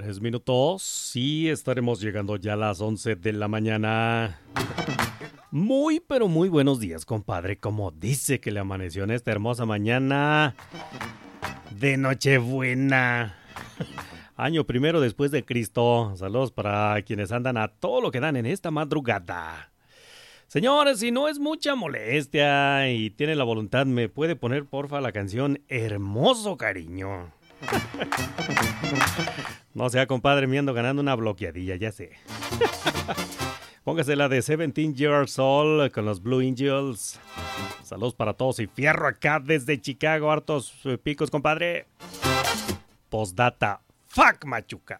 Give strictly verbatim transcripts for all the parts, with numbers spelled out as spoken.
Tres minutos y estaremos llegando ya a las once de la mañana. Muy, pero muy buenos días, compadre. Como dice que le amaneció en esta hermosa mañana de Nochebuena. Año primero después de Cristo. Saludos para quienes andan a todo lo que dan en esta madrugada. Señores, si no es mucha molestia y tiene la voluntad, ¿me puede poner porfa la canción Hermoso Cariño? No sea, compadre, me ando ganando una bloqueadilla, ya sé. Póngase la de seventeen Years Old con los Blue Angels. Saludos para todos y fierro acá desde Chicago. Hartos picos, compadre. Postdata. Fuck Machuca.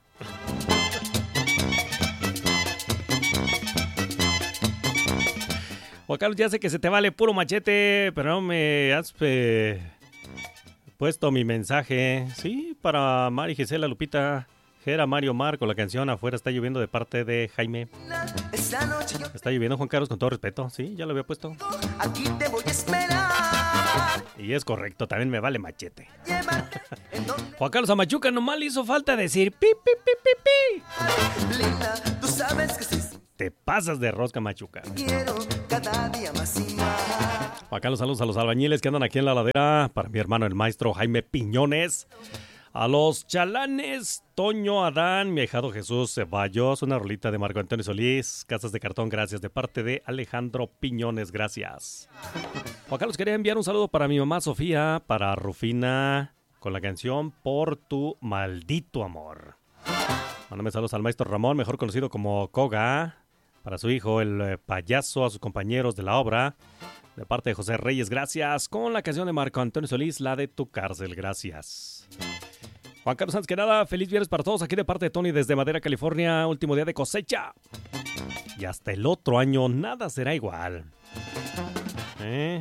Juan Carlos, ya sé que se te vale puro machete, pero no me has eh, puesto mi mensaje. Sí, para Mari Gisela Lupita, Gera Mario Mar con la canción Afuera está lloviendo de parte de Jaime. Está lloviendo, Juan Carlos, con todo respeto. Sí, ya lo había puesto. Aquí te voy a esperar. Y es correcto, también me vale machete. Juan Carlos, a Machuca nomás le hizo falta decir pi, pi, pi, pi, pi. Linda, tú sabes que sí. Te pasas de rosca, Machuca. Quiero cada día más y más. Juan Carlos, saludos a los albañiles que andan aquí en la ladera. Para mi hermano el maestro Jaime Piñones. A los chalanes, Toño, Adán, mi ahijado Jesús Ceballos, una rolita de Marco Antonio Solís, Casas de Cartón, gracias, de parte de Alejandro Piñones, gracias. Juan Carlos, quería enviar un saludo para mi mamá Sofía, para Rufina, con la canción Por tu maldito amor. Mándame saludos al maestro Ramón, mejor conocido como Koga, para su hijo, el eh, payaso, a sus compañeros de la obra, de parte de José Reyes, gracias, con la canción de Marco Antonio Solís, la de Tu cárcel, gracias. Juan Carlos, antes que nada, feliz viernes para todos, aquí de parte de Tony desde Madera, California, último día de cosecha. Y hasta el otro año nada será igual. ¿Eh?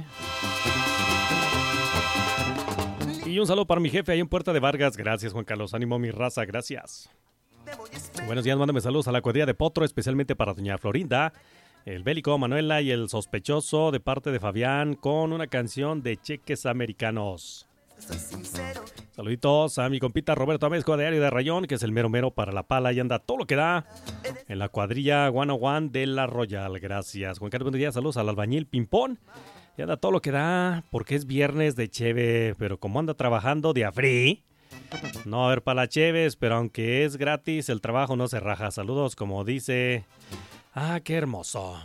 Y un saludo para mi jefe ahí en Puerta de Vargas, gracias Juan Carlos, ánimo mi raza, gracias. Buenos días, mándame saludos a la cuadrilla de Potro, especialmente para doña Florinda, el bélico, Manuela y el sospechoso de parte de Fabián con una canción de Cheques Americanos. Saluditos a mi compita Roberto Amezco de Área de Rayón, que es el mero mero para la pala y anda todo lo que da en la cuadrilla one oh one de la Royal. Gracias. Juan Carlos, buenos días. Saludos al albañil Pimpón. Y anda todo lo que da porque es viernes de cheve, pero como anda trabajando de a free, no va a haber para la cheves, pero aunque es gratis, el trabajo no se raja. Saludos, como dice. Ah, qué hermoso.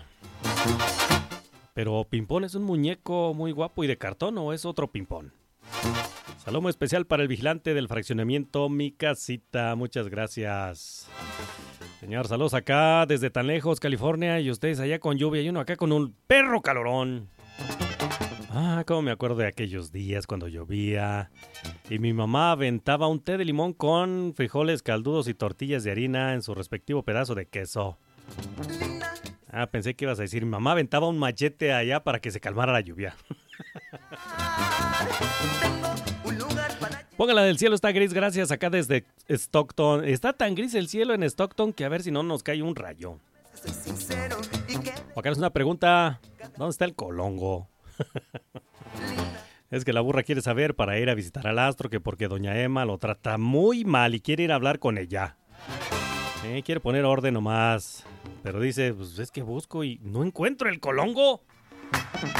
Pero Pimpón es un muñeco muy guapo y de cartón, ¿o es otro Pimpón? Saludo muy especial para el vigilante del fraccionamiento Mi Casita. Muchas gracias. Señor, saludos acá desde tan lejos, California. Y ustedes allá con lluvia y uno acá con un perro calorón. Ah, cómo me acuerdo de aquellos días cuando llovía. Y mi mamá aventaba un té de limón con frijoles caldudos y tortillas de harina en su respectivo pedazo de queso. Ah, pensé que ibas a decir, mi mamá aventaba un machete allá para que se calmara la lluvia. Póngala del cielo, está gris, gracias, acá desde Stockton. Está tan gris el cielo en Stockton que a ver si no nos cae un rayo. Acá es una pregunta, ¿dónde está el colongo? Es que la burra quiere saber para ir a visitar al astro, que porque doña Emma lo trata muy mal y quiere ir a hablar con ella. Eh, quiere poner orden nomás, pero dice, pues es que busco y no encuentro el colongo.